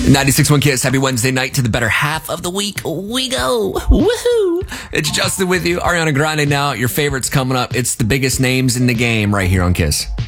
96.1 Kiss. Happy Wednesday night to the better half of the week. We go. Woohoo. It's Justin with you. Ariana Grande now. Your favorites coming up. It's the biggest names in the game right here on Kiss.